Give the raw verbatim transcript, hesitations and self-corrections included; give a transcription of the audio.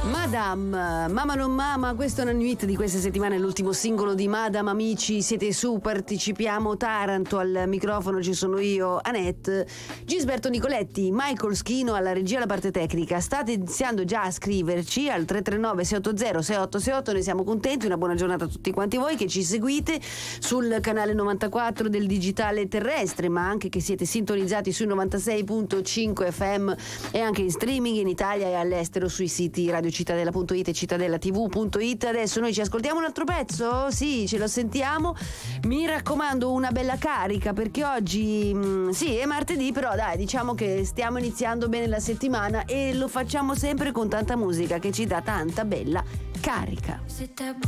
Madame, Mama non Mama, questo è una new hit di questa settimana, è l'ultimo singolo di Madame. Amici, siete su Partecipiamo Taranto, al microfono ci sono io, Annette, Gisberto Nicoletti, Michael Schino alla regia, alla parte tecnica. State iniziando già a scriverci al tre tre nove sei otto zero sei otto sei otto, noi siamo contenti, una buona giornata a tutti quanti voi che ci seguite sul canale novantaquattro del digitale terrestre, ma anche che siete sintonizzati sui novantasei virgola cinque F M e anche in streaming in Italia e all'estero sui siti radio cittadella punto it e cittadella tv punto it. Adesso noi ci ascoltiamo un altro pezzo? Sì, ce lo sentiamo. Mi raccomando, una bella carica, perché oggi mh, sì, è martedì, però dai, diciamo che stiamo iniziando bene la settimana e lo facciamo sempre con tanta musica che ci dà tanta bella carica.